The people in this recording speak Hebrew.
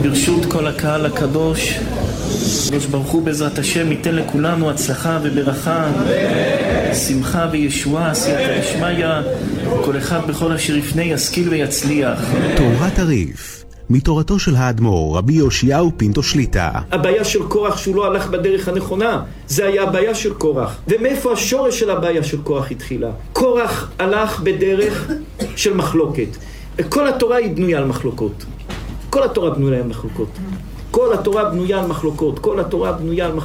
ברשות כל הקהל הקדוש, הקדוש ברוך הוא בעזרת השם ייתן לכולנו הצלחה וברכה, שמחה וישועה, סייעתא דשמיא, כל אחד בכל אשר יפנה ישכיל ויצליח. תורת הריף, מתורתו של האדמו"ר רבי יאשיהו פינטו שליטא. הבעיה של קורח שהוא לא הלך בדרך הנכונה, זה היה הבעיה של קורח. ומאיפה השורש של הבעיה של קורח התחילה? קורח הלך בדרך של מחלוקת. כל התורה היא בנויה על מחלוקות. כל התורה בנויה על מחלוקות. כל התורה בנויה על מחלוקות. כל התורה בנויה על מחלוקות.